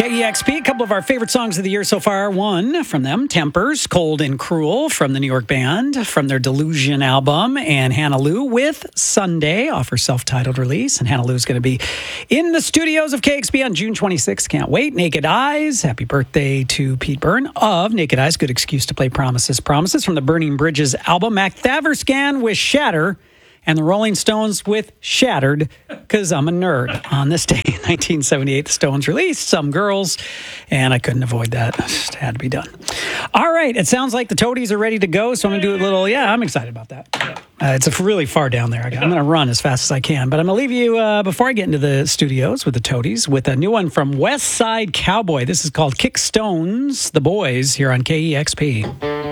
KEXP, a couple of our favorite songs of the year so far. One from them, Tempers, Cold and Cruel from the New York band from their Delusion album, and Hannah Lou with Sunday off her self-titled release. And Hannah Lou is going to be in the studios of KEXP on June 26th. Can't wait. Naked Eyes, happy birthday to Pete Byrne of Naked Eyes. Good excuse to play Promises, Promises from the Burning Bridges album. Mac Thaverscan with Shatter. And the Rolling Stones with Shattered, because I'm a nerd. On this day, 1978, the Stones released Some Girls, and I couldn't avoid that. It just had to be done. All right, it sounds like the Toadies are ready to go, so I'm going to do a little, I'm excited about that. It's really far down there. I'm going to run as fast as I can, but I'm going to leave you, before I get into the studios with the Toadies, with a new one from West Side Cowboy. This is called Kick Stones, The Boys, here on KEXP.